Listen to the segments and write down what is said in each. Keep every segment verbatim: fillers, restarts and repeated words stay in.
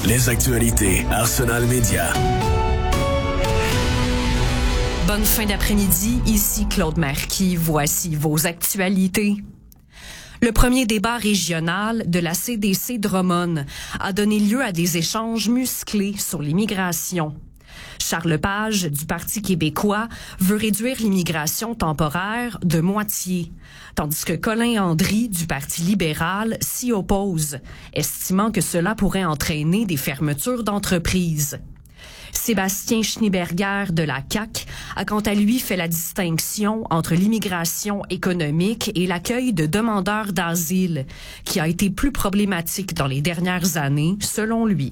Les actualités Arsenal Média. Bonne fin d'après-midi, ici Claude Marquis. Voici vos actualités. Le premier débat régional de la C D C Drummond a donné lieu à des échanges musclés sur l'immigration. Charles Lepage, du Parti québécois, veut réduire l'immigration temporaire de moitié, tandis que Colin Andry, du Parti libéral, s'y oppose, estimant que cela pourrait entraîner des fermetures d'entreprises. Sébastien Schneeberger de la C A Q a quant à lui fait la distinction entre l'immigration économique et l'accueil de demandeurs d'asile, qui a été plus problématique dans les dernières années, selon lui.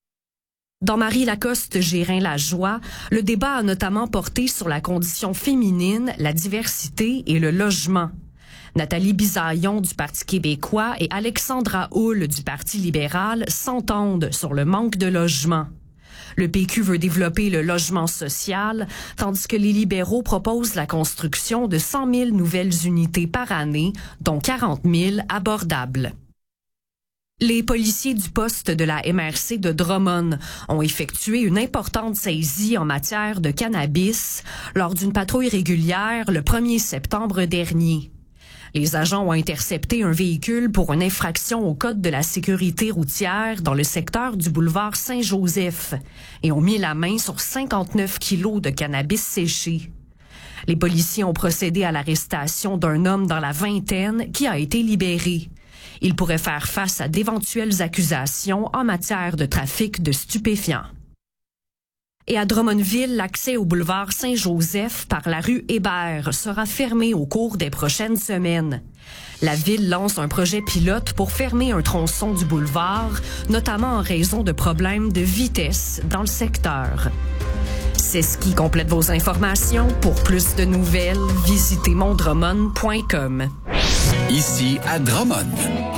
Dans Marie Lacoste Gérin-Lajoie, le débat a notamment porté sur la condition féminine, la diversité et le logement. Nathalie Bisaillon du Parti québécois et Alexandra Houle du Parti libéral s'entendent sur le manque de logement. Le P Q veut développer le logement social, tandis que les libéraux proposent la construction de cent mille nouvelles unités par année, dont quarante mille abordables. Les policiers du poste de la M R C de Drummond ont effectué une importante saisie en matière de cannabis lors d'une patrouille régulière le premier septembre dernier. Les agents ont intercepté un véhicule pour une infraction au code de la sécurité routière dans le secteur du boulevard Saint-Joseph et ont mis la main sur cinquante-neuf kilos de cannabis séché. Les policiers ont procédé à l'arrestation d'un homme dans la vingtaine qui a été libéré. Il pourrait faire face à d'éventuelles accusations en matière de trafic de stupéfiants. Et à Drummondville, l'accès au boulevard Saint-Joseph par la rue Hébert sera fermé au cours des prochaines semaines. La ville lance un projet pilote pour fermer un tronçon du boulevard, notamment en raison de problèmes de vitesse dans le secteur. C'est ce qui complète vos informations. Pour plus de nouvelles, visitez mon drummond point com. Ici à Drummond.